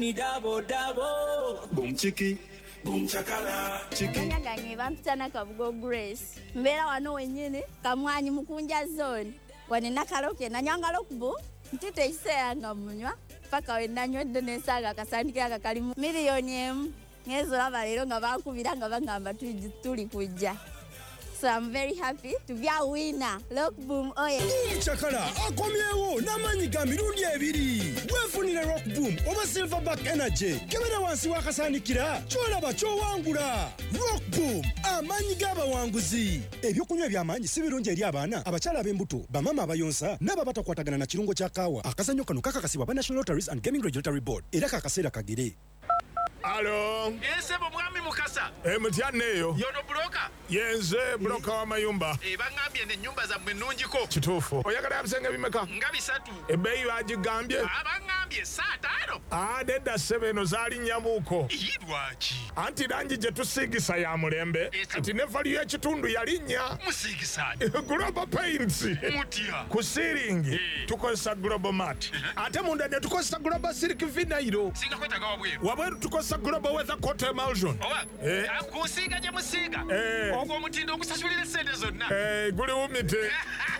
Ni dabo dabo. Boom chiki. Boom chakala. Chiki. Gange bampitana Kabugo Grace. Mbera wano wenyine kamwanyi mukunja zone. Wanena kaloke na nyanga lokubu. Ntite isea ngamunywa. Paka wendanywedde n'ensaaga akasandike akakalimu miliyoni emu. Ngezo laba leero nga bakubira nga bagamba tuli kujja. So I'm very happy to be a winner. Look boom, oh yeah. Chakala, akomyewo namanyi ga mirundi ebiri. Wefunire Rock Boom oba Silverback Energy. Kebera wansi wakasanikira. Kyolaba kyowangula. Rock Boom, amanyi g'abawanguzi. Ebyokunywa by'amanyi si birungi eri abaana, abakyala ab'embuto, bamama abayonsa, n'abo batakwatagana na kirungo kya kaawa. Akazannyo kano kakakasibwa ba National Lotteries and Gaming Regulatory Board. Era kakaseera kagere. Alo. Sebo mwami Mukasa. Mutyanneeyo. Yono broka. Yenze broka wa mayumba. Bangambye ne nyumba za mwenungiko. Kituufu. Oyagala yabisenge bimeka? Nga bisatu. Ebbeeyi bagigambye? Bangambye $5. Nedda ssebo zaali nnyamuuko. Lwaki? Anti langi gye tusiigisa ya mulembe. Anti ne valiyo y'ekitundu yalinnya. Musiigisa. Global Paints. Mutya. Ku siiringi tukozesa Global Mat. Ate munda ne tukozesa Global Silk Vinyl. Singa kwetaga wabweru. Wabweru tukozesa Global Weather Coat Emulsion. Kusiiga gye musiiga. Ogwo omutindo okusasulira ssente zonna. Guli wumite.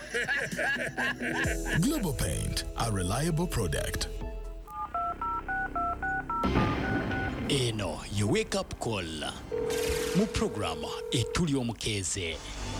Global Paint, a reliable product. Eno, you wake up call. Mu programa etuli omukeze.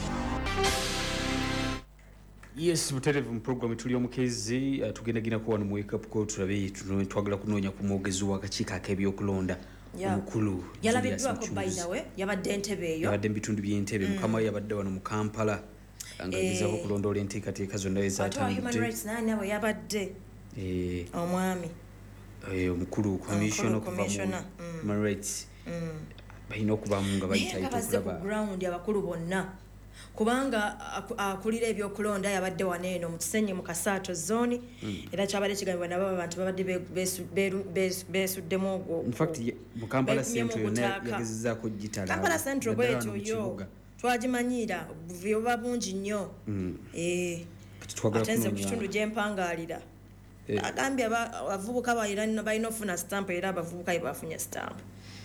Yes, muterevu mu program etuli omukeze tugendagina ko wano mu wake up call tulabe twagala kunoonya ku mwogezi w'akakiiko ak'ebyokulonda. Omukulu yalabiddwa ko by the way yabadde Entebbe eyo yabadde mu bitundu by'Entebbe mukama yabadde wano mu Kampala angagezaako okulondoola enteekateeka zonna ezatambudde human rights nabo yabadde omwami omukulu commissioner okuva mu human rights balina okubamu nga bayitayo okulaba ground abakulu bonna kubanga akulira ebyokulonda yabadde waneeno mu Kisenyi mu Kasaato zone era kyabadde kigambibwa nabo abantu babadde beesuddemu ogwo. In fact mu Kampala Central yonna yagezezaako gitala Kampala Central bwetyo yo twagimanyira buvuyo buba bungi nnyo ate nze ku kitundu gy'empangaalira agambye abavubuka balina ofuna stamp era abavubuka bafunye stamp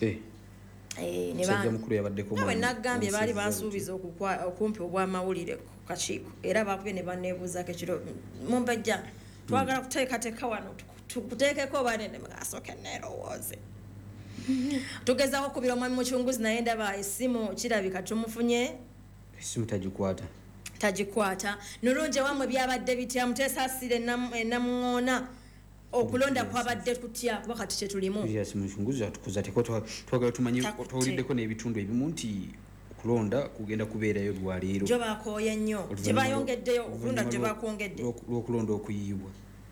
nawe nagambye baali bansuubiza okumpi obw'amawulire ku kakiiko era bakubye ne baneebuuzaako ekiro mumbejja twagala kuteekateeka wano tukuteekeko banene asooke neerowooze tugezaako kubira omwami mukyunguzi naye ndaba essimu kirabika tumufunye essimu tagikwata nulungi wamwe byabadde bitya Muteesa Asire enamuŋoona okulonda kwabadde kutya kuba kati kyetulimu mukyunguzi atukuza teko twagala tumanye twawuliddeko n'ebitundu ebimu nti okulonda kugenda kubeerayo lwaleero gyo bakooye nnyo gyebayongeddeyo okulonda gye bakwongedde lw'okulonda okuyiibwa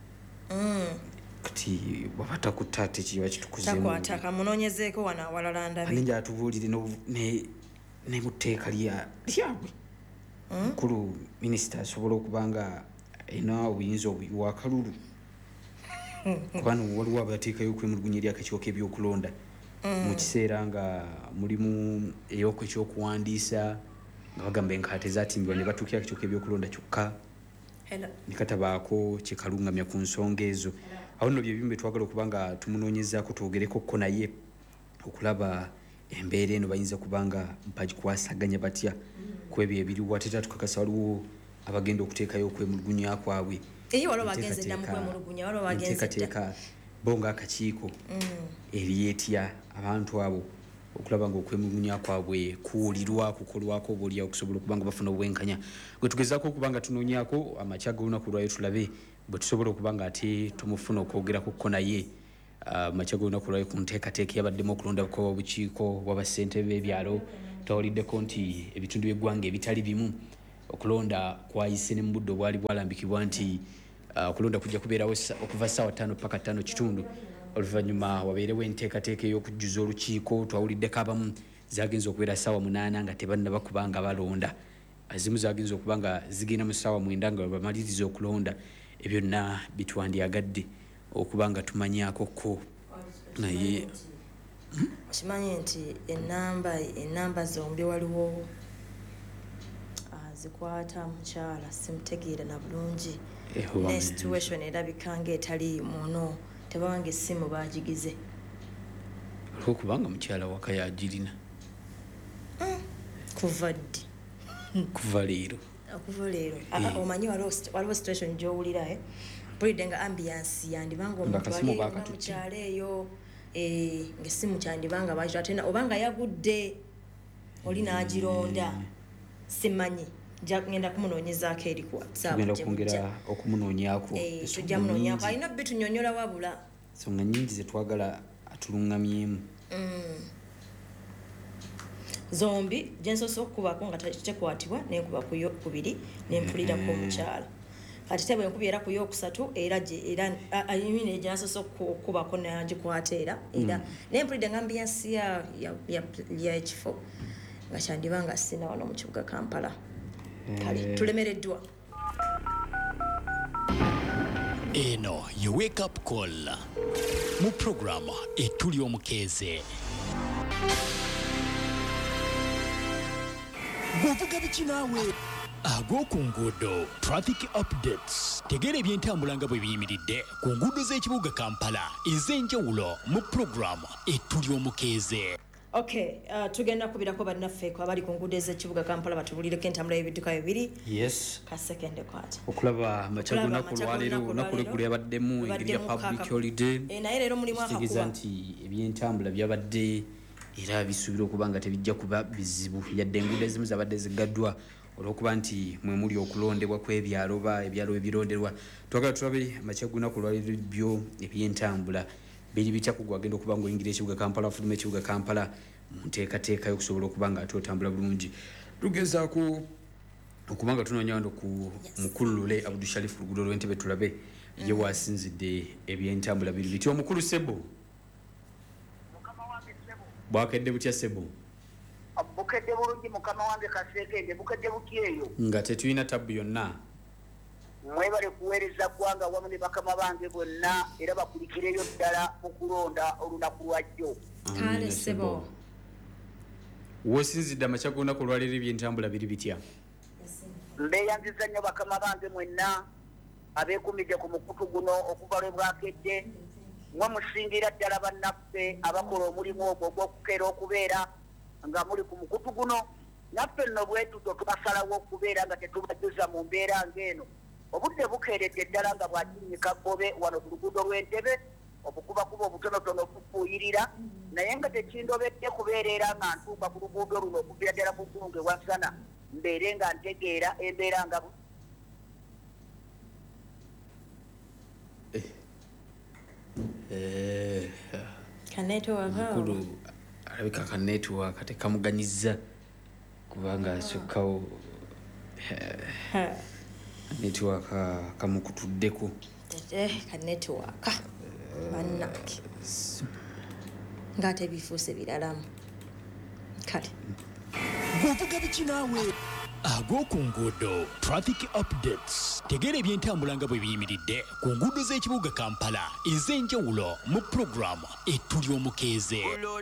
kati wabata kutaate kiba kitukuzemu takwata kamunoonyezeeko wano awalala ndabi aninja atubuulire ne mu tteeka lyabwe mukulu minisita asobola okuba nga ena obuyinza obuyiwa akalulu kubanga waliwo abateekayo okwemulugunya eri akakiiko k'ebyokulonda mu kiseera nga mulimu ekyokuwandiisa nga bagamba enkaate zaatimbibwa ne batuukira akakiiko k'ebyokulonda kyokka ne katabaako kyekalungamya ku nsonga ezo awo nno bye bimu bye twagala okuba nga tumunoonyezaako twogereko ko naye okulaba embeera eno bayinza kuba nga bagikwasaganya batya ku ebyo ebiriwo ate tukakasa waliwo abagenda okuteekayo okwemulugunya kwabwe waliwo bagenze dda mu kwemulugunya waliwo bagenze dda bo ng'akakiiko eryetya abantu abo okulaba nga okwemulugunya kwabwe kuwulirwa kukolwako obaolyawo okusobola okuba nga bafuna obwenkanya gwe tugezaako okuba nga tunoonyaako amakya g'olunaku lwayo tulabe bwe tusobola okuba nga ate tumufuna okwogerako ko naye makya g'olunaku lwayo ku nteekateeka yabaddemu okulonda kw'obukiiko bw'abassentebe b'ebyalo twawuliddeko nti ebitundu by'eggwanga ebitali bimu okulonda kwayise ne mu budde obwali bwalambikibwa nti okulonda kujja kubeerawo okuva ssaawa 5 paka 5 kitundu oluvannyuma wabeerewo enteekateeka ey'okujjuza olukiiko twawuliddeko abamu zagenza okubeera ssaawa 8 nga tebannaba kuba nga balonda azimu zagenza okuba nga zigenda mu ssaawa 9 nga bamaliriza okulonda ebyo byonna bitwandyagadde okuba nga tumanyako ko naye kimanyi nti enamba zombi waliwo zikwata mukyala simutegeera na bulungi ne situation erabika nga etali muno tebawanga essimu bagigize okubanga mukyala waka yagirina kuva ddi kuva leero omanyi waliwo situation gyowulira pulidde nga ambiyansi yandibanga omuntu mukyalo eyo ng'essimu kyandibanga bakiro ate obanga yagudde oli n'agironda simanyi ngenda kumunoonyezaako eri ku whatsappkwongera okumunoonyako tujja munoonyako alina bitunyonyola wabula ensonga nyingi zetwagala atulungamyemu zombi gyensoose okukubako nga tekwatibwa nenkuba kubiri nempulirako omukyala kati te bwenkubye era ku yokusatu era gyensoose okukubako nagikwata era nempulidde nga ambiyansi yakifo nga kyandiba nga sina wano mu kibuga Kampala kale tulemereddwa eno ye wake up call mu programa etuli omukeeze bw'ovuga biki naawe ag'oku nguudo traffic updates tegeera ebyentambula nga bwe biyimiridde ku nguudo z'ekibuga Kampala ez'enjawulo mu programa etuli omukeeze. Okay, tugenda kubirako bannaffe abali ku nguudo ez'ekibuga Kampala batubulireko entambula y'ebidduka bibiri. Yes. Kasekende kwati. Okulaba machaguna ku lwaleero olunaku lw'eggulu yabaddemu engeri ya public holiday. Naye leero mulimu akakuba. Kitegeeza nti ebyentambula byabadde era bisuubira okuba nga tebijja kuba bizibu yadde enguudo ezimu zabadde ziggaddwa olw'okuba nti mwe muli okulondebwa kw'ebyalo ebyalo ebironderwa. Twagala tulabe machaguna ku lwaleero byo ebyentambula biri bitya kugwa agenda okuba ng'oyingira ekibuga Kampala fuluma ekibuga Kampala mu nteekateeka y'okusobola okuba nga ate otambula bulungi. Tugezaako okuba nga tunoonya wano ku mukulu Lule Abdul Sharif luguudo lw'Entebbe tulabe ye waasinzidde ebyentambula biri bitya. Omukulu Sebo bwakedde butya Sebo? Bukedde bulungi mukama wange Kasekende, bukedde butyeyo nga tetulina tabu yonna. Mwebale kuweereza ggwanga wamu ne bakama bange bonna era bakulikireyo ddala mu kulonda olunaku lwajjo. Kale Sebo wosinzidde amakya gonna ku lwaleero ebyentambula biri bitya? Mbeeyanziza nnyo bakama bange mwenna abeekumidde ku mukutu guno okuva lwe bwakedde mwe musingira ddala bannaffe abakola omulimu ogwo ogw'okukeera okubeera nga muli ku mukutu guno naffe nno bwetuto tubasalawo okubeera nga tetubajuza mu mbeera ng'eno. Obudde bukeeredde ddala nga bwakinnyika Ggobe wano ku luguudo lw'Entebbe obukubakuba obutonotono okufuuyirira naye nga tekindobedde kubeerera nga ntuuka ku luguudo luno okuvira ddala ku Ggulunge Wansana mbeere nga ntegeera embeera nga mukulu alabika ka network tekamuganyizza kubanga kyokkawo network kamukutuddeko ka network bannange ng'ate bifuuse biralamu kale bw'ovuga biki naawe ag'oku nguudo traffic updates tegeera ebyentambula nga bwe biyimiridde ku nguudo z'ekibuga Kampala ez'enjawulo mu programa etuli omukeeze.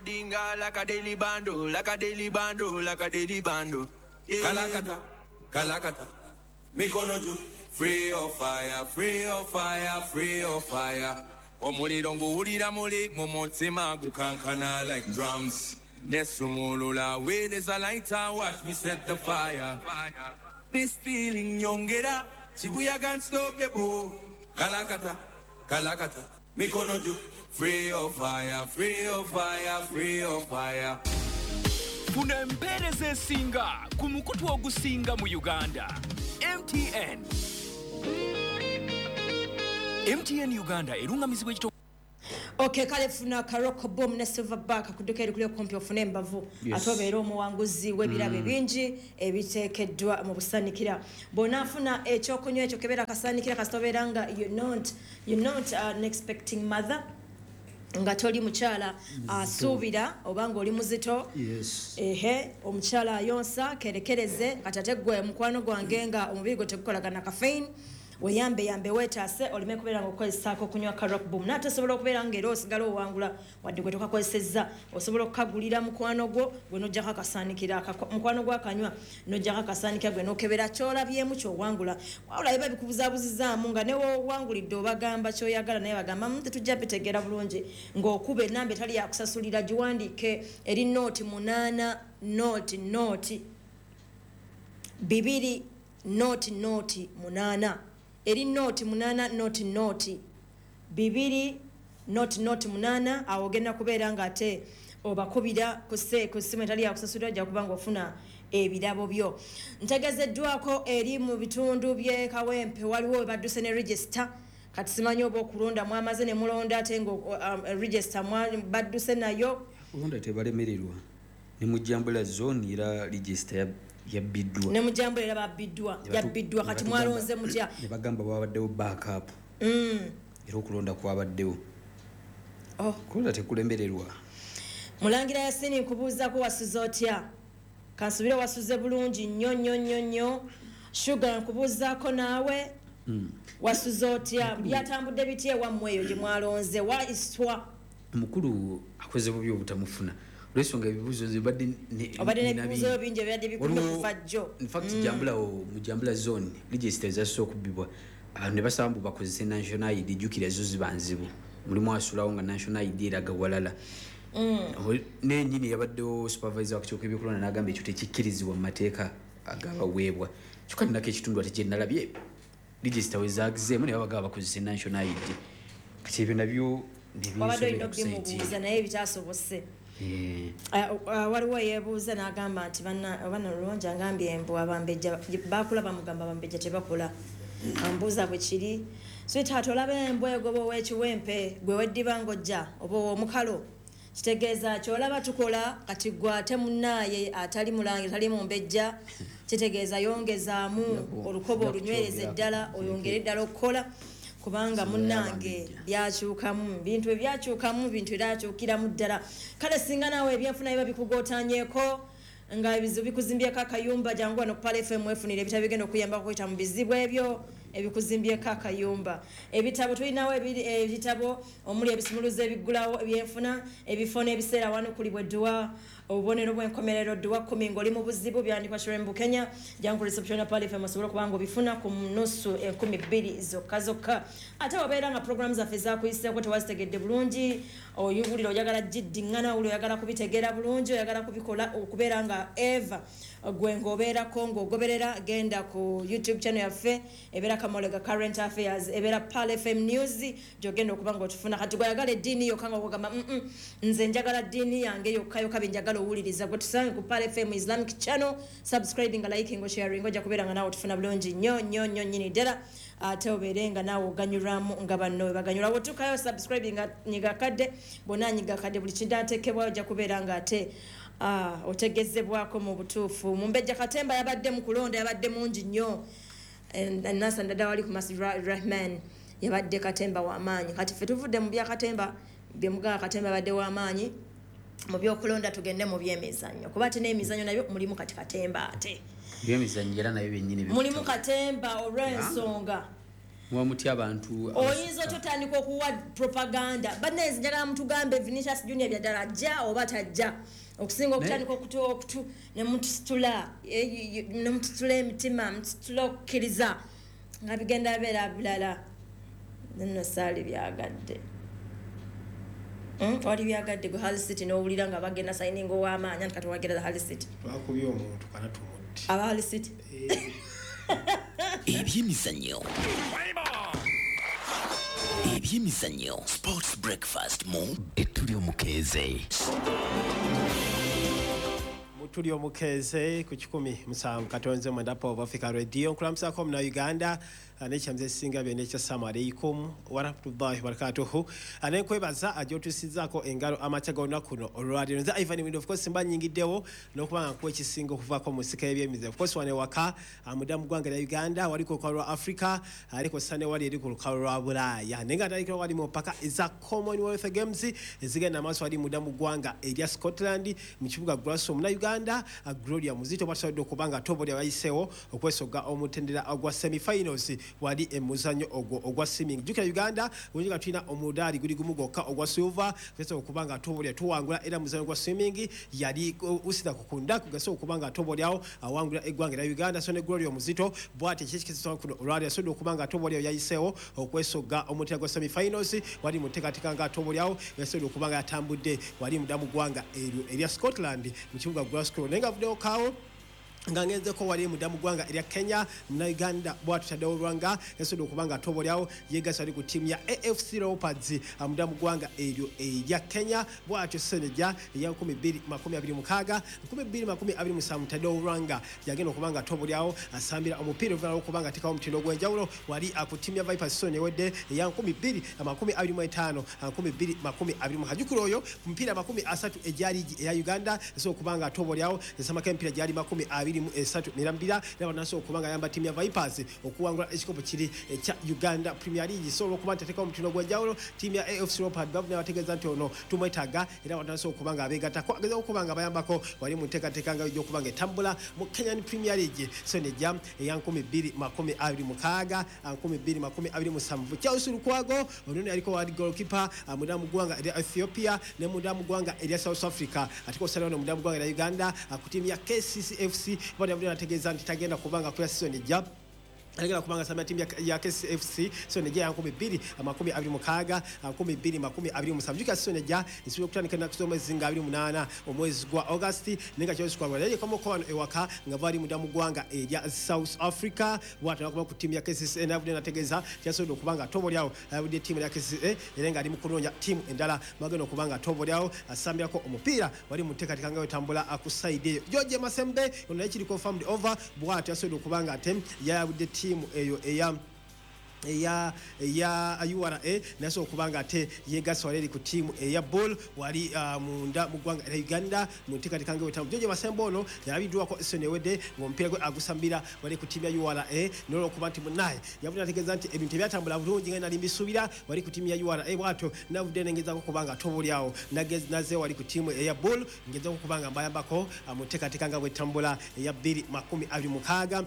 Kalakata mikono juu free of fire, free of fire, free of fire. Omuliro nguwulira muli mu mutima gukankana like drums. Nesumulula way there's a lighter, watch me set the fire. This feeling nyongera chibuya unstoppable. Kalakata, kalakata mikono juu free of fire, free of fire, free of fire. Funa empeereza esinga ku mukutu ogusinga mu Uganda. MTN Uganda erungamizibwa ekito. Okay, kale funa Karoko Boom ne Silverback kudduka eri kuli okumpi ofune embavu atobeera omuwanguzi w'ebirabe bingi ebiteekeddwa mu busaanikira bona afuna ekyokunywa ekyo kebeera kasaanikira kasitobeera nga you're not an expecting mother nga toli mukyala asuubira obanga oli muzito omukyala ayonsa kerekereze katate gwe mukwano gwange nga omubiri gwe tegukolagana caffeine weyambe wetaase olime kubeera nga okukozesaako okunywa ka rock boom naate osobola okubeera nga era osigala owangula wadde gwe tokakozesezza osobola okukagulira mukwano gwo gwe nojjako akasaanikira mukwano gwo akanywa nojjako akasaanikira gwe nokebera kyolabyemu kyowangula wawula biba bikubuzabuzizaamu nga newowangulidde obagamba kyoyagala naye bagamba tetujja bitegeera bulungi ng'okuba enamba etali yakusasulira giwandiike eri nooti 8 nooti 2 nooti 8 eri nooti 8 nooti 2 nooti 8 awo ogenda kubeera nga ate obakubira ku ssimu etali yakusasulira ojja kuba nga ofuna ebirabo byo ntegezeddwako eri mu bitundu by'e Kawempe waliwo we badduse ne register kati simanyi oba okulonda mwamaze ne mulonda ate nga register badduse nayo kulonda tebalemererwa ne mu Jambula zone era register yabbiddwa ne mu Jambula era yabbiddwa kati mwalonze mutya ne bagamba babaddewo backup era okulonda kwabaddewo kulonda tekulembererwa Mulangira Yasini nkubuuzako wasuze otya kansubire wasuze bulungi nnyo Sugar nkubuuzaako naawe wasuze otya byatambudde biti ewammwe eyo gye mwalonze waiswa mukulu akoze bubi obutamufuna olwensonga ebibuuzo zibadde n'ebibuuzo bingi ebyadde bikume kuva jjo in fact mu Jambula zone register ezasooka okubbibwa ne basaba mbu bakozese national ID jjukira zo zibanzibu mulimu asulawo nga national ID eraga walala nenyini yabaddewo supervisor wakikyuka ebyokulonda n'agamba ekyo tekikkirizibwa mu mateeka agabaweebwa kyokka ninako ekitundu ate gye nalabye register wezaagizeemu naye babagaba bakozese national ID kati ebyo nabyo wabadde olina okubimubuuza naye ebitasobose waliwo yeebuuza n'agamba nti bana lulungi angambye embu abambejja bakula bamugamba abambejja tebakola ambuuza bwe kiri sweetheart olaba embwa egoba ow'ekiwempe gwe weddiba ng'ojja oba ow'omukalo kitegeeza kyolaba tukola kati gwe ate munnaaye atali mulange tali mumbejja kitegeeza yongezaamu olukoba olunywereza eddala oyongere eddala okukola kubanga munnange byakyukamu bintu ebyakyukamu bintu erakyukiramu ddala kale singa naawe ebyenfuna biba bikugootanyeeko nga ebizibu bikuzimbyeko akayumba jangu wano kupala FM efunire ebitabo bigenda okuyambako kwita mu bizibu ebyo ebikuzimbyeko akayumba ebitabo tulinawo ebitabo omuli ebisimuluzo ebiggulawo ebyenfuna ebifo n'ebiseera wanukulibwa edduwa obubonero bw'enkomerero dduwa 10 ng'oli mu buzibu byandikwa Shirembu Kenya jangu reception ya Pali FM osobola okuba ng'obifuna ku nusu 12 zokka ate wabeera nga programu zaffe zakuyiseeko tewazitegedde bulungi oyubulira oyagala giddiŋŋana uli oyagala kubitegeera bulungi oyagala kubikola okubeera nga eva gwe ng'obeerako ng'ogoberera genda ku YouTube channel yaffe ebeera Kamolega Current Affairs ebeera Pal FM News gyogenda okuba ng'otufuna kati gwayagala eddiini yokka nga okugamba nze njagala ddiini yange yokka benjagala owuliriza gwe tusange ku Pal FM Islamic channel subscribing liking sharing ojja kubeera nga naawe otufuna bulungi nnyo nnyini ddala ate obeere nga naawe oganyulwamu nga banno we baganyula wotukayo subscribing nyiga kadde bonna nyiga kadde buli kintu ateekebwayo ojja kubeera nga ate otegezebwako mu butuufu Mumbejja Katemba yabadde mu kulonda yabadde mungi nnyo nasa ndada wali ku Masjid Rahman yabadde Katemba w'amaanyi kati ffe tuvudde mu bya Katemba byemugaa Katemba yabadde w'amaanyi mu byokulonda tugende mu byemizannyo kuba ate n'emizannyo nabyo mulimu kati Katemba ate byemizannyo era nabyo byennyini mulimu Katemba olw'ensonga mwamuti abantu oyinza ototandika okuwa propaganda banezi njagala mutugambe Vinicius Junior byaddala ajja oba tajja okusinga okutandika okutu nemutusitula emitima mutusitula okukkiriza nga bigenda beera bulala nno saali byagadde wali byagadde gwe Hull City n'owulira nga bagenda sayininga ow'amaanyi anti kati wagenda Hull City twakubye omuntu kana tumutti aba Hull City ebyemizannyo sports breakfast mu etuli omukeeze tuli omukeeze ku 17 katonze mwenda Pop Africa Radio nkulamusako muna Uganda nekyamze singa bye nekya Assalamu alaikum wa rahmatullahi wa barakatuhu anenkwebaza ajotusizaako engalo amacha gonna kuno olwaliro nze Ivan Window of course mba nyingiddewo n'okubanga kuwa ekisinga okuvaako mu sika y'ebyemize of course wane waka mudamu gwanga ya Uganda waliko kwa lwa Africa aliko sane wali eriko lukalo lwa Bulaya nenga taliko wali mu paka eza Commonwealth Games ezigenda maaso wali mudamu gwanga erya Scotland mu kibuga Glasgow mu Uganda Uganda Gloria Muzito basobodde okubanga tobolya bayiseewo okwesoga omutendera ogwa semi-finals wali emuzanyo ogwa swimming. Jukira Uganda wenyiga tulina omudaali guli gumu gwokka ogwa silver kese okubanga tobolya tuwangula era muzanyo gwa swimming yali usida kukunda kugasa okubanga tobolyawo awangula eggwanga lya Uganda. So ne Gloria Muzito bwate ekyekikizo kuno olwali asobodde okubanga tobolya yayiseewo okwesoga omutendera gwa semi-finals wali muteekateeka nga tobolyawo yasobodde okubanga yatambudde wali mudamu gwanga erya Scotland mu kibuga Glasgow nenga video kawo ngangenzeko wali mudamu gwanga erya Kenya na Uganda bwatu taddawo lwanga yasobodde okubanga tobolyawo yegasa ali ku timu ya AFC Leopards mudamu gwanga erya Kenya bwatu Senegal ya 2026 2027 taddawo lwanga yagenda okubanga tobolyawo asambira omupiira ovulawo okubanga atekawo omutindo gw'enjawulo wali ku timu ya Vipers Sony wedde ya 2025 2020 hajukiro oyo mpira 30 ejali ya Uganda so okubanga tobolyawo esamaka empira jali 23 n'abanaso okubanga yamba timu ya Vipers okuwangula ekikopo kiri ekya Uganda Premier League so okuba ntateka omutindo gw'enjawulo timu ya AFC Leopards bavuna bategeeza nti ono tumwetaaga era abanaso okubanga abeegattako ageza okubanga bayambako wali mu nteekateeka nga okubanga etambula mu Kenyan Premier League so nejja eya 2026 2027 Charles Lukwago ono yaliko wali goalkeeper mudamu gwanga erya Ethiopia ne mudamu gwanga erya South Africa atiko salwa no mudamu gwanga erya Uganda ku timu ya KCCFC bali ategeeza nti tagenda kubanga kwa season ejja alegera kubanga sama timu ya KCFC so neja 2026 2027 jika so neja isibyo kutandika na kusoma zinga 28 omwezi gwa August nenga cyo sikwa leje kama ko ewaka ngavali mudamu gwanga erya South Africa watu nakuba ku timu ya KCC navudde nategeza kyasodo kubanga tobolyawo abudde timu ya KCC erenga ali mukunonya timu endala mageno kubanga tobolyawo asambira ko omupiira wali muteekateeka nga wetambula akusaide George Masembe ono ekiri confirmed over bwatu yasodo kubanga tem yabudde timu eyo ya URA naso okubanga ate yegasa wali ku timu eya ball wali munda mugwanga ya Uganda muteekateeka nga wetamu George Masembe ono yabiddwa ko Sony Wedde ngompira gwe agusambira wali ku timu ya URA nolo kuba nti munaye yavuna ategeeza nti ebintu byatambula bulungi nga nali mbisubira wali ku timu ya URA bwato navudde nengeza kubanga tobolyawo naze wali ku timu eya ball ngeza kubanga mbayambako muteekateeka nga wetambula eya 2026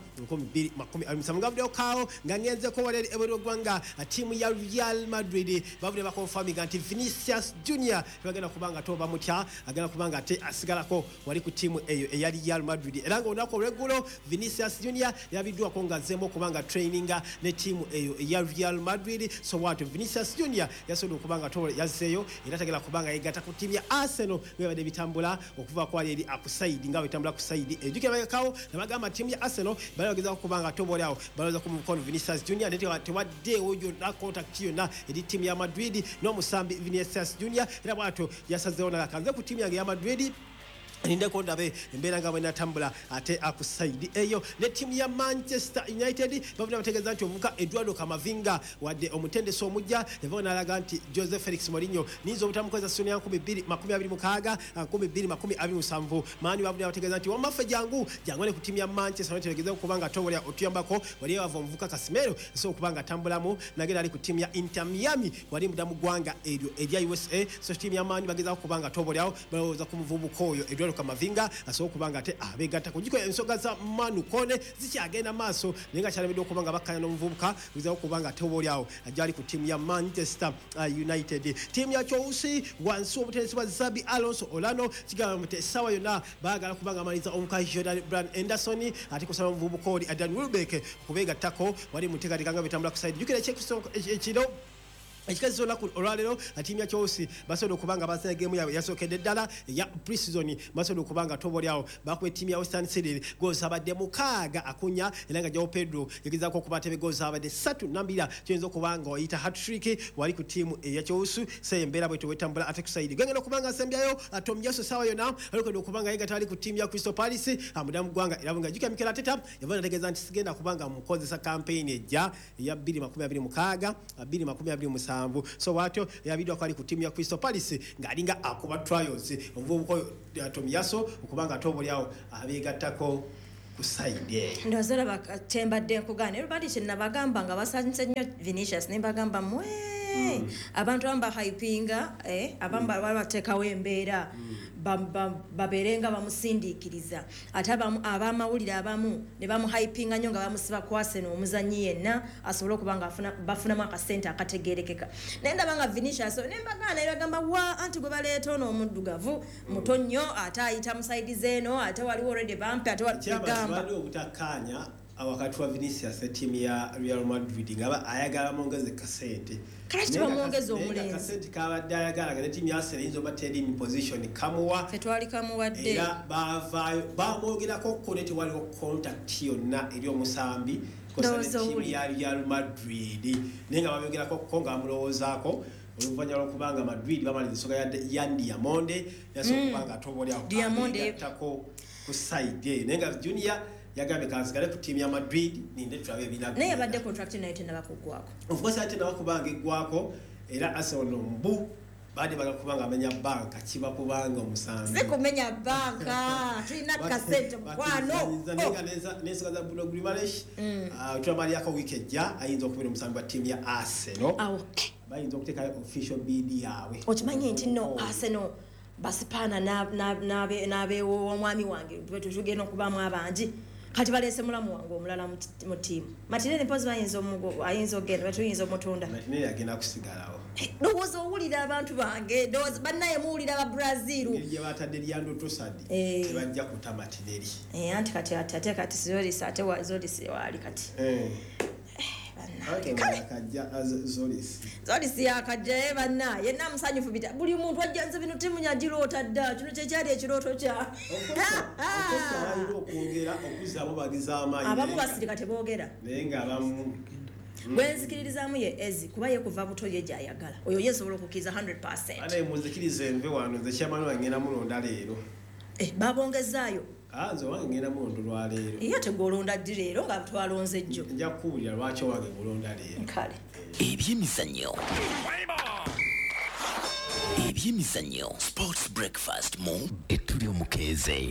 2027 ngavudde kawo nga ngenze ko wali gwanga timu ya Real Madrid bavule bakonfirming anti Vinicius Junior bagenda kubanga toba mutya agenda kubanga ate asigalako wali ku timu eyo eya Real Madrid eranga onako regulo Vinicius Junior yabiddwa ko ngazemo kubanga traininga ne timu eyo eya Real Madrid so what Vinicius Junior yasodo kubanga toba yazeyo era tagenda kubanga yegata ku timu ya Arsenal bwebade bitambula okuva kwa eri akusaidi ngawe tambula kusaidi ejuke bagakawo nabagamba timu ya Arsenal bayogeza kubanga toba lyawo baloza kumukono Vinicius Junior ndete wadde oyo na contact yona edi timu ya Madrid no musambi Vinicius Junior era bwato yasazeewo nakanze ku timu ya Madrid ninde ko ndabe embera nga bwena tambula ate akusaidi eyo ne timu ya Manchester United bavuna bategeza nti omuka Eduardo Camavinga wadde omutendeso omujja evona alaga nti Jose Felix Mourinho nizo butamukoza soni ya 2026 2027 mani bavuna bategeza nti wamafe jangu jangwane ku timu ya Manchester United tegeza kubanga tobolya otuyambako wali bava omuvuka Casemiro so kubanga tambulamu nagera ali ku timu ya Inter Miami wali mudamu gwanga eryo erya USA so timu ya mani bageza kubanga tobolyawo baloza kumuvubuko oyo Eduardo Camavinga aso kubanga ate abegatta kujiko ensoga za Manu Kone zikyagenda maaso nenga kyalabidde okubanga bakanya n'omuvubuka uza okubanga tobolyawo ajali ku timu ya Manchester United timu ya Chelsea wansi obutenesi bwa Xabi Alonso Olano kigamba mute sawa yona bagala kubanga amaliza omukazi Jordan Brand Anderson ati kusaba omuvubuka oli Adam Wilbeck kubegattako wali muteekateeka nga betambula ku side jukira ekiro ekikazi zona ku olwalero timu ya Chelsea basodo kubanga basena game yawe yasokedde ddala ya pre-season basodo kubanga tobolyawo bakwe timu ya Western City goals abadde mukaaga akunya elanga Joao Pedro yagiza ko kubatebe goals abadde 3-2 kyenzo kubanga oyita hat-trick wali ku timu ya Chelsea sembera bweto wetambula ate kusaidi gengeno kubanga sembyayo atomjaso sawa yona aliko kubanga yega tali ku timu ya Crystal Palace amudamu gwanga irabunga jika Mikel Arteta yavana tegeza nti sigenda kubanga mukozesa campaign ejja ya 2026 2027 so watyo yabidwa kwali ku timu ya Crystal Palace ngalinga akuba trials omuvubuko Tomiyaso okubanga tobolyawo abegattako kusaide ndozera bakatemba de kugana everybody chenna bagamba nga basanyise nnyo Vinicius ne bagamba mwe abantu abamu bahypinga abamu bateekawo embeera babeerenga bamusindiikiriza ate abamawulire abamu ne bamuhypinga nnyo nga bamusiba kwase n'omuzannyi yenna asobole okuba nga bafunamu akasente akategeerekeka naye ndaba nga Vinicius nembagaana ebagamba wa anti gwe baleeta ono omuddugavu muto nnyo ate ayita musaidizi eno ate waliwo already bampe ate wagamba obutakkaanya wakati wa Vinicius tiimu ya Real Madrid ngaba ayagala mwongeze kasente kati bamwongeze omulenzi kasente kabadde ayagala nga tiimu ya Arsenal yinza obatera in position kamuwa fetwali kamuwadde era bavaayo bamwogerako koneti waliwo contact yonna eri omusambi kosane tiimu ya Real Madrid naye nga babyogerako ko nga bamulowoozaako oluvanyuma lw'okubanga Madrid bamaliriza ensonga ya Diamonde yasobola okuba nga atobolyawo ku side naye nga Junior yagambye kansigale ku tiimu ya Madrid ninde tulabe ebinago naye abadde contract naye tenabakugwako of course ate nabakubanga eggwako era Arsenal mbu baade bagakubanga amenya banka kiba kubanga omusambi sikumenya banka tulina kasente mukwano n'ensonga za Bruno Guimaraes tulamaliako wiiki ejja ayinza okubeera omusambi wa tiimu ya Arsenal bayinza okuteeka official bid yaabwe okimanyi nti no Arsenal basipaana n'abeewo omwami wange tugenda okubamu abangi kati baleese mulamu wange omulala mu tiimu Martinelli mpozi ayinza ogenda batuyinza omutunda Martinelli agenda kusigalawo ndowooza owulira abantu bange ndowooza bannaye muwulira aba Brazil gye batadde Leandro Trossard tebajja kuta Martinelli anti kati Zolis waali kati Zolis yakajja banna yenna musanyufu bita buli muntu ajja nze bino tiimu nyagiroota dda kino kyekyali ekirooto kya abamu basirika teboogera naye ngaabamu gwenzikiririzaamu ye ezi kuba ye kuva buto ye gyayagala oyo yesobola okukkiriza 100%. Ate munzikiriza enve wano nze kyamani wangenda mulonda leero babongezaayo nze wange ngenda mulondo lwa leero ye tegolonda ddi leero nga twalonze jjo nja kuwulira lwaki wange mulonda leero kale ebyemizannyo sports breakfast mu etuli omukeeze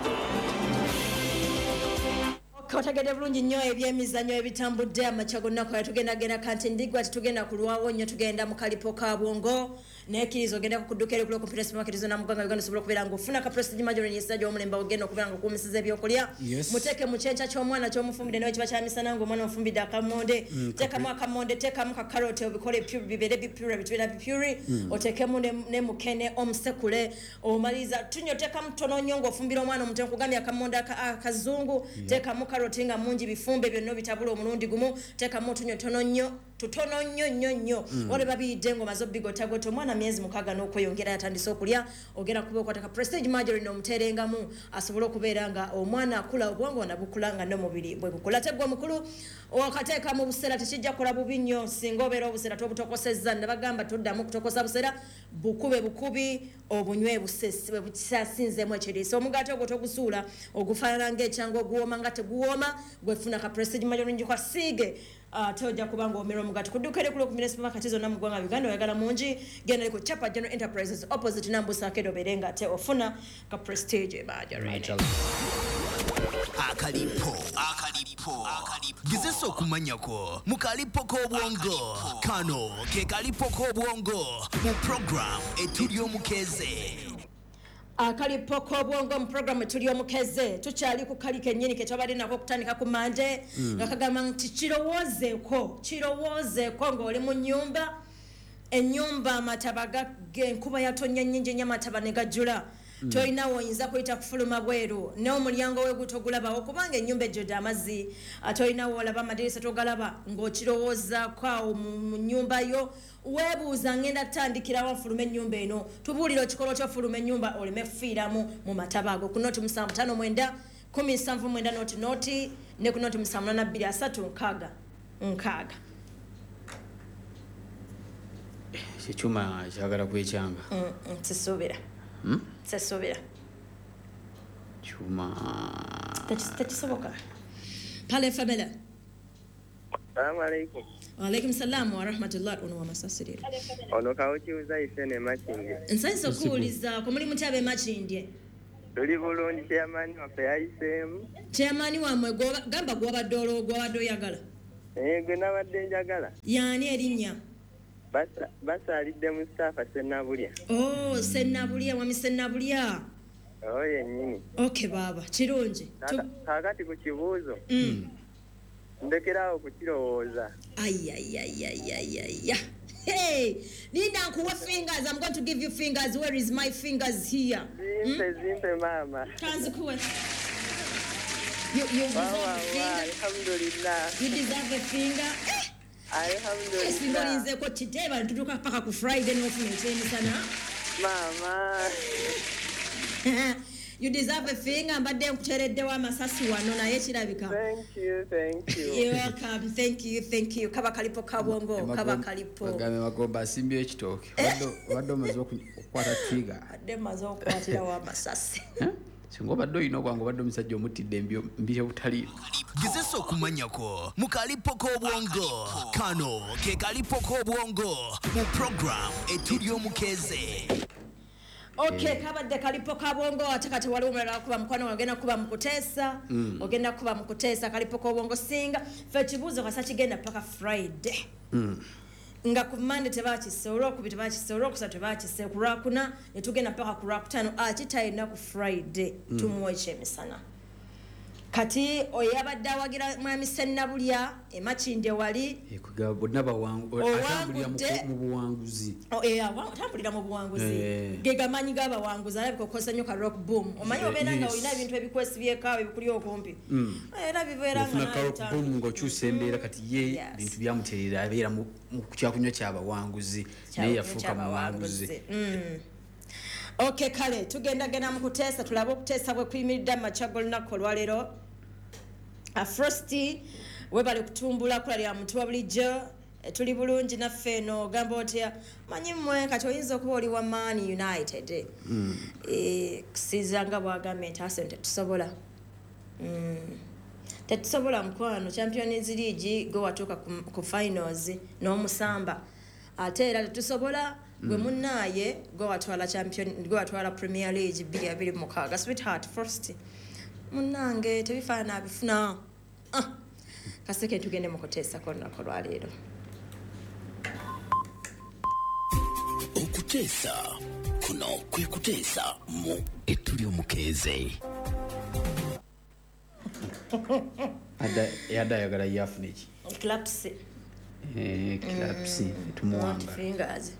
otegedde bulungi nnyo ebyemizannyo ebitambudde amakya gonna kola tugendagenda kanti ndigwa tetugenda kulwawo nnyo tugenda mu kalipo ka bwongo nekiriza ogenda kukuddukira kulo computers supermarket zonna muganga Uganda sobola okubeera ng'ofuna ka prestige major nyesajja omulembe ogenda okubeera ng'okuumisiza ebyokulya muteeke mu kyenkya ky'omwana ky'omufumbidde nawe kiba kyamisana ng'omwana omufumbidde akamonde teekamu akamonde teekamu ka carrot obikole pure bibeere bipure bitubeera bipure oteekemu ne mukene omusekule omaliriza tunyo teekamu tono nnyo ng'ofumbira omwana omutengo kugambya akamonde akazungu teekamu carrot nga mungi bifumbe byonna bitabula omulundi gumu teekamu tunyo tono nnyo tutono nnyo wale babiyidde ng'omaze obbigotagoto omwana myezi 6 n'okweyongera yatandise okulya ogenda kuba okwataka prestige margarine omuterengamu asobole okubeera nga omwana akula obwongo nabukula nga n'omubiri bwe bukula tegwa mukulu okateeka mu buseera tekijja kola bubi nnyo singa obeera obuseera tobutokosezza nabagamba toddamu kutokosa buseera bukubi obunywe busasinzemu ekiriisa omugaati ogwo togusuula ogufaanana ng'ekyanga oguwooma nga teguwooma gwefuna ka prestige margarine kwa siige tojja kuba ng'omera omugaati kuddukire kulo ku supermarket zonna mu ggwanga Uganda oyagala mungi genda ku Chapa General Enterprises opposite Nambusa Arcade obeere nga ate ofuna ka prestige margarine akalipo gezesa okumanyako mu kalipo k'obwongo kano ke kalipo k'obwongo mu program etuli omukeeze akalipo k'obwongo mu programu tuli omukeze tukyali ku kali kennyini ke twabadde nako okutandika ku mande nga kagamba nti kirowoozeeko ng'oli mu nnyumba ennyumba amataba enkuba yatonnya nnyingi nnyo amataba ne gajjula toyina woyinza kuyita kufuluma bweru n'omulyango we gutogulabawo kubanga ennyumba ejjudde amazzi toyina woolaba amadirisa togalaba ng'okirowoozaako awo mu nnyumba yo weebuuza ngenda tutandikirawo nfuluma ennyumba eno tubuulira okikolwa kyofuluma ennyumba oleme kufiiramu mu mataba ago ku noti 759 17 noti ne ku noti 783 nkaaga ekyuma kyagala kwekyanga sisuubira kyuma tekisoboka pale famela Assalamu alaikum. Waalaikum salam wa rahmatullah ono wa masasirira. Ono kawukiuza ife ne Makindye. Nsanyisa okuwuliza ko muli mutyabe Makindye. Tuli bulungi chairman waffe yayiseemu. Chairman wamwe gamba gwabadde oyagala. Gwe nabadde njagala. Yaani erinnya? basalidde Mustafa Sennabulya. Oh, Sennabulya, mwami Sennabulya. Oh, yennyini. Okay baba, kirungi. Kakati ku kibuuzo. Ndekerawo kukirowooza. Ay. Hey, Linda nkuwa fingers. I'm going to give you fingers. Where is my fingers here? Zimpe mama. Tanzikuwe. You deserve a finger. Alhamdulillah. You deserve a finger. Alhamdulillah. Singolinze ko today bantutuka paka ku Friday no funeteni sana. Mama. You deserve a finger mbadde nkuteredde wa masasi wano naye kirabika. Thank you. You're welcome. Thank you. Kaba kalipo kabongo, kaba kalipo. Bagame bagomba asimbye ekitooke. Wadde omaze okukwata trigger. Wadde maze okukwatira wa masasi. Singo badde oyina okwangu badde omusajja omutidde mbire butali. Gezesa okumanyako mu kalipo k'obwongo. Kano ke kalipo k'obwongo mu program etuli omukeze. Okay, kabadde kalipo kabongo atakati wali umera kuba mkono ogenda kuba mukutesa ogenda kuba mukutesa kalipo kobongo singa fe kibuzo kasa kigenda paka Friday nga ku Monday tebakisoro ku bitebakisoro kusatu tebakise kurakuna netugenda paka kurakutano akitayina ku Friday tumwoche emisana kati oyabadde awagira mwami Sennabulya emakinde wali ekugaba bonna bawangu atambulira mu buwanguzi atambulira mu buwanguzi gegamanyi g'abawanguzi alabika okosa nnyo ka rock boom omanyi obeera nga olina ebintu ebikwesibyekaawo ebikuli okumpi era bibeera nga rock boom ng'okyusa embeera kati ye bintu byamuterera abeera mu kyakunywa ky'abawanguzi naye yafuuka muwanguzi. Okay, kale tugenda mu kuteesa tulabe okuteesa bwe kuyimiridde amachago lunaku olwaleero. Frosty webale kutumbula kulalira muntu wa bulijjo tuli bulungi naffe eno gamba otya manyi mmwe kati oyinza okuba oli wa Man United kusiiza nga bwagambye nti Arsenal tetusobola mukwano Champions League go watuuka ku finals n'omusamba ate era tetusobola gwe munnaye go watwala Premier League 2026 sweetheart Frosty munnange tebifaana bifuna kaseke tugende mu kuteesa konna kolwaleero okuteesa kuno kwe kuteesa mu etuli omukeze Ada yagala yafuna iki Klapsi tumuwanga fingers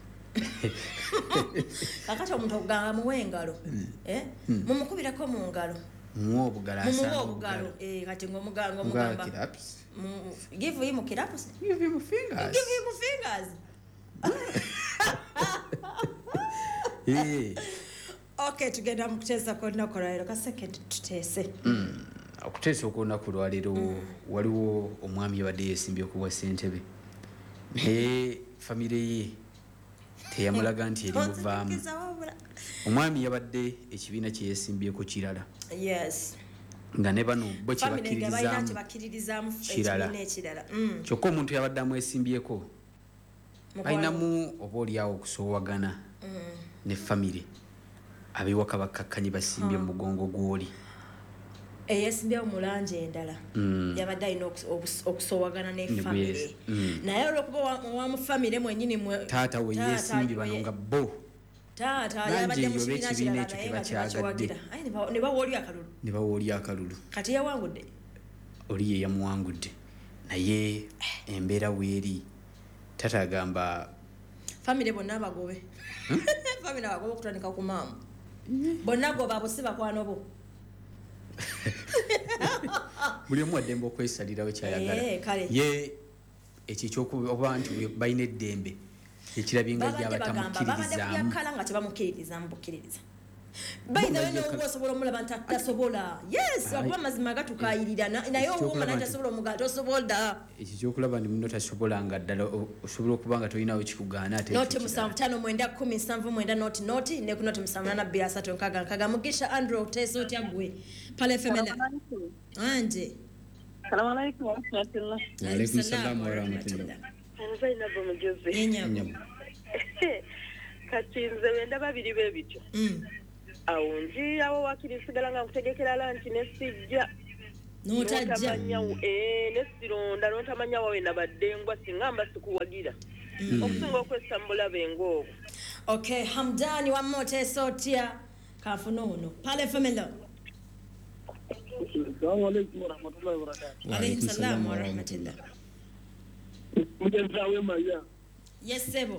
kakati omuntu okuganga muwengalo mumukubirako mu ngalo muobugala kati ngomuganga omugamba give him kiraps give him fingers Okay, tugenda mu kuteesa konna kolwaleero kaseke tuteese okuteesa okwonaku lwaleero waliwo omwami yabadde yeesimbye okuwa ssentebe naye famire ye teyamulaga nti eri muvaamu omwami yabadde ekibiina kye yeesimbyeko kirala nga ne bano bo kyebakkiririzaamu kirala kyokka omuntu yabadde amwesimbyeko balinamu oba oliawo okusoowagana ne famire abewaka bakkakkanye basimbye mu mugongo gw'oli eyesimbyewo mu langi endala yabadde alina okusoowagana ne famire naye olwokuba wa mu famire mwennyini taata we yeesimbye bano nga bo taata yabadde mu kibiina kirala naye nga tebakyowagira ne bawa oli akalulu kati yawangudde oli ye yamuwangudde naye embeera weeri taata agamba famire bonna abagobe famire abagobe okutandika ku maamu bonna goba abo si bakwano bo buli omu waddembe okwesalirawo kyayagala ye ekyo ekyokuba nti balina eddembe ekirabye nga gyabatamukkiririzaamu nga tebamukkiririzamu bukkiririza bayinawe n'oba osobola omulaba nti atasobola okuba amazima gatukayirira naye owuma naye tasobola omugala tosobola ekyo kyokulaba ndi muno tasobola nga ddala osobola okuba nga tolinawo kikugaana ate noti 75 noti ne ku noti 78 mugisha Andrew teesa otya gwe pale femena anje Assalamu alaikum wa rahmatullah. Wa alaikum salaam wa rahmatullah. Zainab Mujozi. Enyam. Kati nze wenda babiri bebityo. Awo nji awo wakirisigala nga nkutegekera lanti nesijja. Notajja. Nesironda notamanya wawe nabadde ngwa singamba sikuwagira. okusinga okwesambula bengo. Okay, Hamdani wa mote sotia kafunono. Pale familo. Assalamu alaikum warahmatullahi wabarakatuh. Alaykum salam wa rahmatullah. Mugenza we Maria. Yes sebo.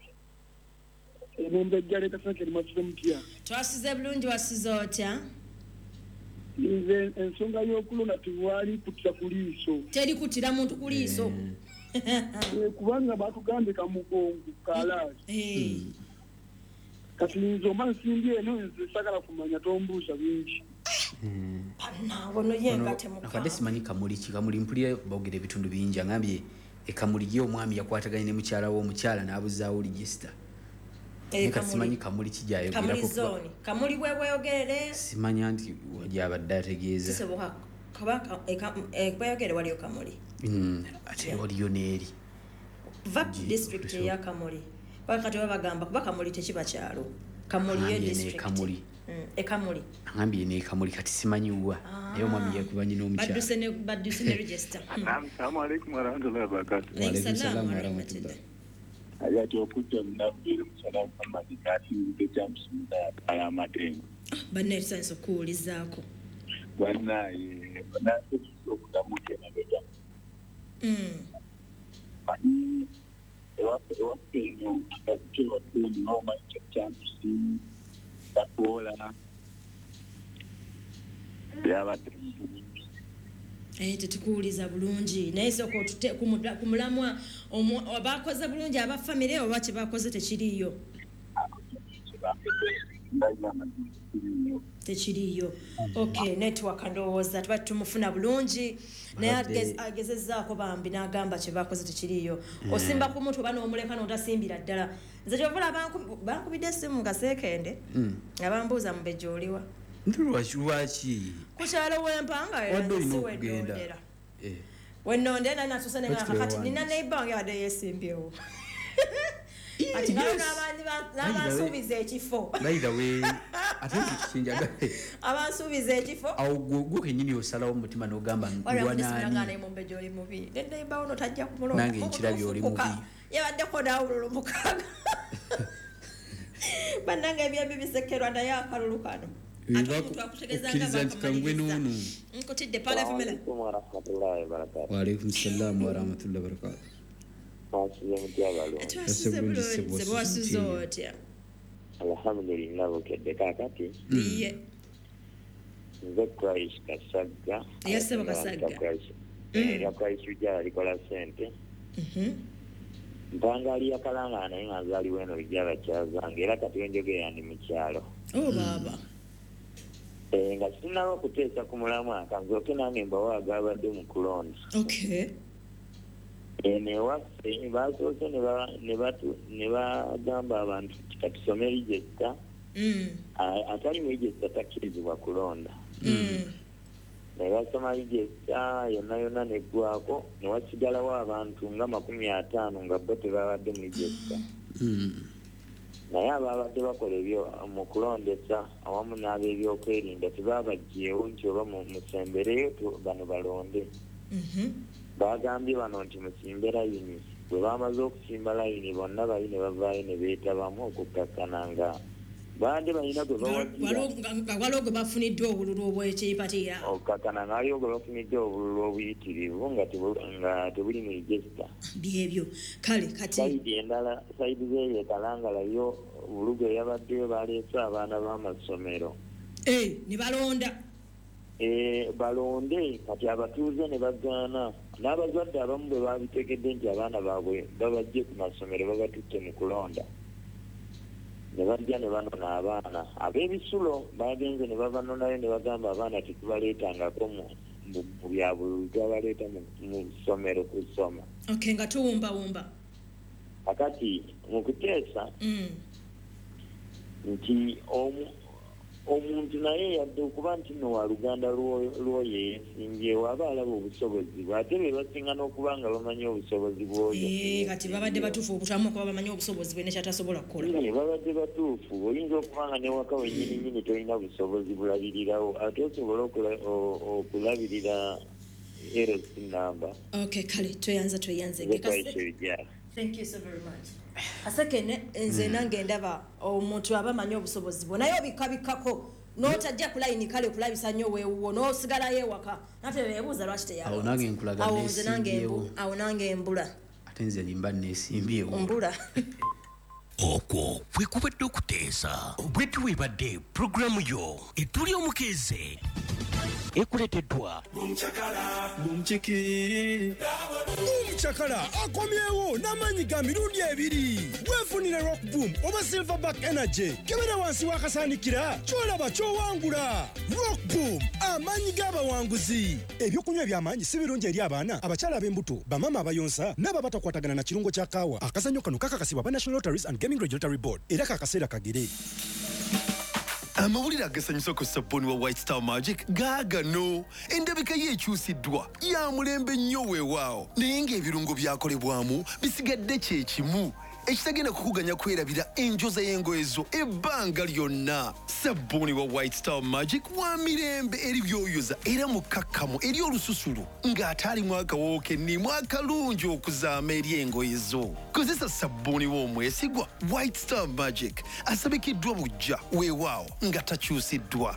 Mumbe jale kasake matuzo mtia. Twasize bulungi wasizotya. Nze ensonga y'okulonda tuwali kutya kuliiso. Teri kutira muntu kuliiso. Kubanga batugambye kamugongo kalazi. Kati nzo mansimbi eno nze sagala kumanya tombuuza bingi. Ngono yenga temuka. Nakadde simanyi kamuli mpulire boogera ebitundu bingi angambye ekamuli ye omwami yakwataganye ne mukyala w'omukyala n'abuzaawo register. Simanyi kamuli kijayo kamuli zoni. Kamuli bwebweyogere. Simanya nti wajabadde ategeeza. Sisoboka kabaka ekweyogere waliyo kamuli. Ate waliyo neeri. Vak district ya kamuli. Bakati babagamba kuba kamuli tekiba kyalo. Kamuli ye district. Kamuli. Kamuli. Angambye ne kamuli kati simanyi wa. Naye omwami yakubanye n'omukyala. Baduse ne register. Assalamu alaikum warahmatullahi wabarakatuh. Wa alaikum salam wa rahmatullah. Ayati okuja munabwire musala Muhammad kati ngejamsu aya matengo. Banne sanso kuulizaako. Banaye okudamuke na beja. Tetukuuliza bulungi naye soko kumulamwa abakoze bulungi abafamily oba kye bakoze tekiriyo tekiriyo. Okay, network ndowooza tuba tumufuna bulungi naye agezezzaako bambi n'agamba kye bakoze tekiriyo. Osimba ku muntu oba n'omuleka n'otasimbira ddala. Nze kyovula bankubidde essimu nga seekende abambuuza mubejja oliwa. Lwaki? Kukyalo w'empanga siweddondera. Wennondera natuusa ne ngamba kati nina neighbor wange abadde yeesimbyewo. Ati n'abansuubiza ekifo. By the way, ate ekikinjaga. Abansuubiza ekifo. Awo gwe kennyini osalawo mu mutima n'ogamba ngwanaani. Mumbeja oli mubi. Ne neighbor ono tajja kumulonda. Nange nkirabye oli mubi. Yabaddeko n'awululu mukaaga. Bannange ebyembi bisekerwa naye akalulu kano. Okkiriza nti kangwe n'ono. Nkutidde pale family. Wa alaikum salam wa rahmatullahi wa barakatuh. Alhamdulillah bukedde kakati. Iye. Nze Christ Kasagga. Yasebo Kasagga. Ya Christ ujja alikola sente. Mpangali yakalanga naye nga nzaaliwo eno lijala kyazange era kati wenjogera ndi mu kyalo. Baba. Nga sinaba okuteesa ku mulamwa kanzooke nange mbawaaga abadde mu kulonda. Okay. Newaffe basoose ne bagamba abantu katusome register. Atali mu register takkirizibwa kulonda. Ne basoma register yonna neggwako ne wasigalawo abantu nga 50 nga bo tebabadde mu register. Naye ababadde bakola ebyo mu kulondesa awamu n'ab'ebyokwerinda tebabagyewo nti oba musembereyo bano balonde. Bagambye bano nti musimbe layini. Bwe bamaze okusimba layini bonna bali ne bavaayo ne beetabamu okukkakkana nga bande balina gwe waliwo gwe bafuniddwa obululu obwekyeyipatira. Okukkakkana nga waliwo gwe bafuniddwa obululu obuyitirivu nga tebuli mu register. Byebyo kale kati sayidi endala sayidi zeeyo ekalangala yo bulugo eyabaddeyo baleese abaana b'amasomero. Ne balonda. Balonde kati abatuuze ne bagaana n'abazadde abamu bwe babitegedde nti abaana baabwe babajje ku masomero babatutte mu kulonda ne bajja ne banona abaana ab'ebisulo bagenze ne babanonayo ne bagamba abaana tetubaleetangako mu byabululu twabaleeta mu ssomero kusoma. Okay, nga tuwumbawumba akati mu kuteesa nti omuntu naye yadde okuba nti no wa luganda lwoyo yeesimbyewo aba alaba obusobozi bwe ate be basinga n'okuba nga bamanyi obusobozi bwoyo. Kati babadde batuufu obutamu okuba bamanyi obusobozi bwe nekyatasobola kukola. Babadde batuufu oyinza okuba nga newaka wennyininyini tolina busobozi bulabirirawo ate osobola okulabirira RC namba. Okay, kale tweyanze Thank you so very much. Asakene nze nange ndaba omuntu abamanyi obusobozi bwo naye obikabikako n'otajja kulayini kale kulabisa nnyo weewuwo n'osigalayo ewaka nate beebuuza lwaki teyawo awo nange nkulaga neesimbyewo awo nange embula ate nze limba neesimbyewo mbula okwo bwe kubadde okuteesa bwe tuwebadde puroguramu yo etuli omukeze ekuleteddwa Bumchakala akomyewo n'amanyi ga mirundi ebiri weefunire Rock Boom oba Silverback Energy kebera wansi w'akasaanikira ky'olaba ky'owangula. Rock Boom amanyi g'abawanguzi. Ebyokunywa eby'amaanyi si birungi eri abaana abakyala ab'embuto bamama abayonsa n'ababatakwatagana na kirungo kya kaawa. Akazannyo kano kakakasibwa ba National Lotteries and Gaming Regulatory Board era kakaseera kagere. Amawulire agasanyusa ku sabbooni wa White Star Magic gaagano endabika ye ekyusiddwa ya mulembe nnyo weewaawo naye ng'ebirungo byakolebwamu bisigadde kye kimu ekitagenda kukuganya kwerabira enjoza y'engoye zo ebbanga lyonna. Sabbooni wa White Star Magic wa mirembe eri byoyoza era mukakkamu eri olususulu ng'ate alimu akawoowo kennimu akalungi okuzaama eri engoye zo. Kozesa sabbooni w'omwesigwa White Star Magic asabikiddwa bujja weewaawo nga takyusiddwa.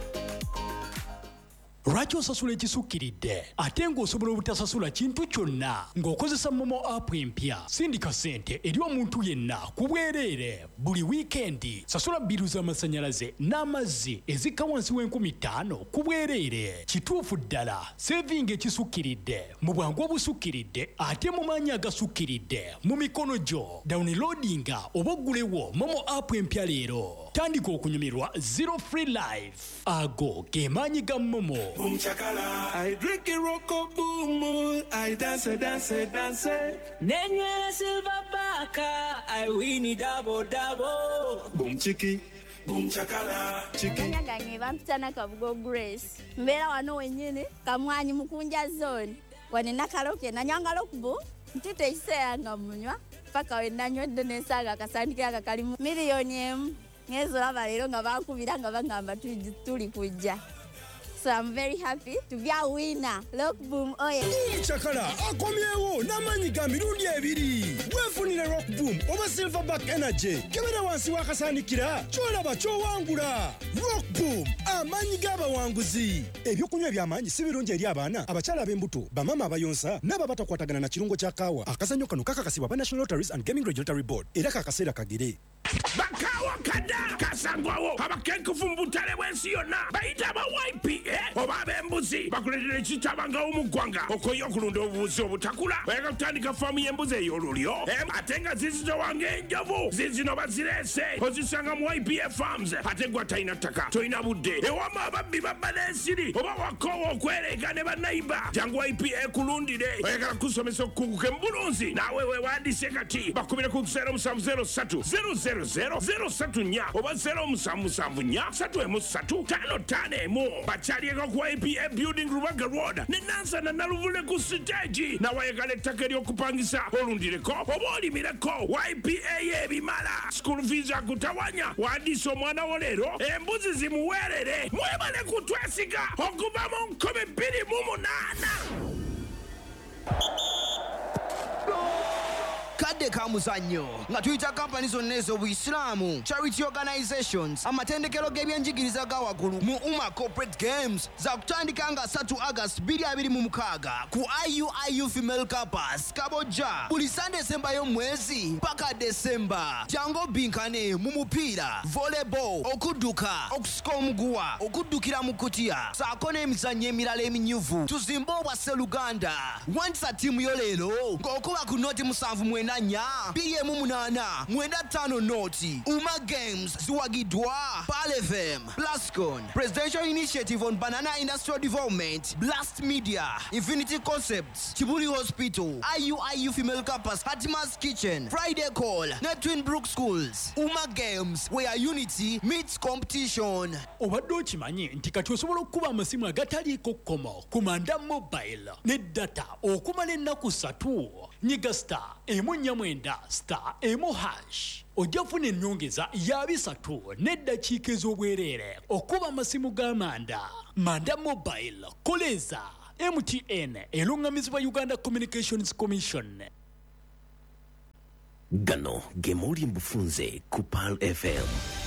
Lwaki osasula ekisukkiridde ate ng'osobola obutasasula kintu kyonna ng'okozesa momo app empya? Sindika ssente eri omuntu yenna ku bwereere buli wiikendi. Sasula bbiru z'amasannyalaze n'amazzi ezikka wansi w'5000 ku bwereere. Kituufu ddala sevinga ekisukkiridde mu bwangu obusukkiridde ate mu maanyi agasukkiridde mu mikono gyo. Downloadinga oba oggulewo momo app empya leero. Tandika okunyumirwa Zero Free Life. Ago ge maanyi ga momo. Boom chakala, I drink a rock boom, I dance. Nenywera Silverback, I win it double. Boom chiki, boom chakala, chiki. Nyangange bampitana Kabugo Grace. Mbeera wano wennyini kamwanyi mukunja zone. Wane nakaloke na nyangalo kubu. Ntite iseanga munywa. Paka wenanywedde n'ensaaga akasandikira akakalimu miliyoni emu. Ngezo laba leero nga bankubira nga bagamba tuli kujja. So I'm very happy to be a winner. Rock Boom oye. Bumchakala akomyewo n'amanyi ga mirundi ebiri weefunire Rock Boom oba Silverback Energy kebera wansi w'akasaanikira ky'olaba ky'owangula. Rock Boom amanyi g'abawanguzi. Ebyokunywa eby'amaanyi si birungi eri abaana abakyala ab'embuto bamama abayonsa n'ababatakwatagana na kirungo kya kaawa. Akazannyo kano kakakasibwa ba National Lotteries and Gaming Regulatory Board era kakaseera kagere. Bakawa kada kasangwawo abakenkufu mu butale bw'ensi yonna bayita aba YPA oba ab'embuzi bakuleetera ekitabanga omuggwanga okoye okulunda obubuzi obutakula oyagala kutandika faamu y'embuzi ey'olulyo ate nga zizitowanga enjovu zizino bazireese ozisanga mu YPA Farms ate gwa talina ttaka tolina budde ewama ababbi babba n'ensiri oba wakoowa okwereega ne bannayiba jangu YPA ekulundire oyagala kusomesa okukunguka embulunzi naawe weewandiise kati bakubire ku 0703 034 oba 0774 bakyalieko ku YPA Building Rubaga Road ne Nansana Naluvule ku stage nawayagala ettaka ery'okupangisa olundireko oba olimireko YPA y'ebimala school fees akutawanya wandiisa omwana wo leero embuzi zimuweerere mwebale kutwesiga okuva mu 2028. kadde ka muzannyo nga tuyita kampani zonna ez'obuisiraamu charity organizations amatendekero g'ebyenjigiriza ga waggulu mu Umma Corporate Games za kutandika nga 3 August 2026 ku IUIU Female Campus Kabojja buli Sunday December y'omwezi paka December. Jango binkane mu mupiira, volleyball, okudduka, okusika omuguwa, okuddukira mu kutiya saako n'emizannyo emirala eminyuvu tuzimba obwassa Luganda. Wanisa ttiimu yo leero ng'okuba ku noti 7 BM8 noti. Umma Games ziwagiddwa Pal FM, Plascon, Presidential Initiative on Banana Industrial Development, Blast Media, Infinity Concepts, Kibuli Hospital, IUIU Female Campus, Hatima's Kitchen, Friday Call, Netwin Brook Schools. Umma Games, where unity meets competition. Obadde okimanyi nti kati osobola okuba amasimu agataliiko kkomo ku Manda Mobile ne data okumala ennaku 3. Nyiga *49**#. Ojja kufuna ennyongeza ya 3 n'eddakiika ez'obwereere okuba amasimu ga Manda Mobile. Koleza MTN elungamizibwa Uganda Communications Commission. Gano ge mawulire mbufunze ku Pal FM.